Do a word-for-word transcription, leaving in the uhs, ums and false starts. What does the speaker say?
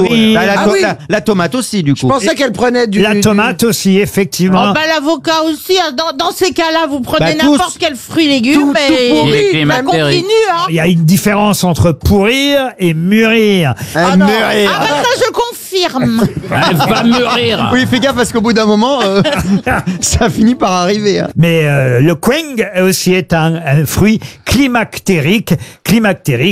Oui. Bah, la, Ah to- oui. la- la tomate aussi, du Je coup. pensais qu'elle prenait du... La du- tomate aussi, effectivement. Oh, bah, l'avocat aussi, hein. dans, dans ces cas-là, vous prenez Bah, tous. n'importe quel fruit légume Tout- et tout pourri. Il est ça climactérique. continue. Hein. Il y a une différence entre pourrir et mûrir. Un non. mûrir. Ah bah ça, je confirme. Elle va mûrir. Oui, fais gaffe parce qu'au bout d'un moment, euh, ça finit par arriver. hein. Mais euh, le queng aussi est un, un fruit climactérique. Climactérique.